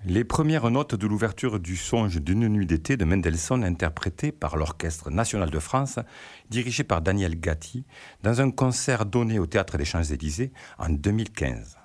Les premières notes de l'ouverture du Songe d'une nuit d'été de Mendelssohn interprétées par l'Orchestre national de France, dirigé par Daniel Gatti, dans un concert donné au Théâtre des Champs-Élysées en 2015.